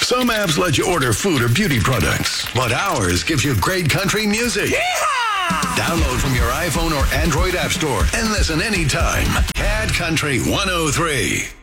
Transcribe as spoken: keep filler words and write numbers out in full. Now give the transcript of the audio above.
Some apps let you order food or beauty products, but ours gives you great country music. Yeehaw! Download from your iPhone or Android app store and listen anytime. Cat Country one oh three.